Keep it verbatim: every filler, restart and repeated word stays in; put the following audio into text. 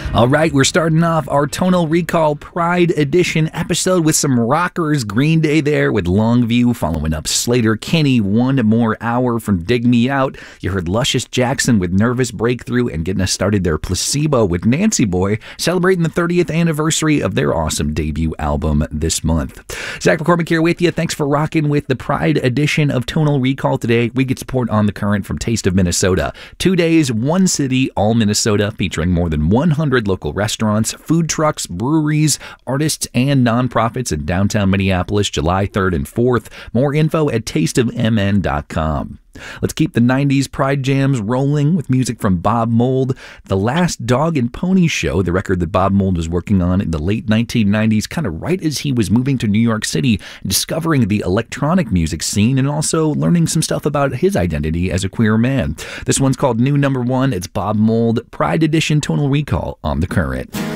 All right, we're starting off our Tonal Recall Pride Edition episode with some rockers. Green Day there with Longview, following up Sleater-Kinney, One More Hour from Dig Me Out. You heard Luscious Jackson with Nervous Breakthrough, and getting us started there, Placebo with Nancy Boy, celebrating the thirtieth anniversary of their awesome debut album this month. Zach McCormick here with you. Thanks for rocking with the Pride Edition of Tonal Recall today. We get support on the current from Taste of Minnesota. Two days, one city, all Minnesota, featuring more than one hundred local restaurants, food trucks, breweries, artists, and nonprofits in downtown Minneapolis, July third and fourth. More info at taste of m n dot com. Let's keep the nineties Pride jams rolling with music from Bob Mould. The Last Dog and Pony Show, the record that Bob Mould was working on in the late nineteen nineties, kind of right as he was moving to New York City, discovering the electronic music scene and also learning some stuff about his identity as a queer man. This one's called New Number One. It's Bob Mould, Pride Edition Tonal Recall on The Current.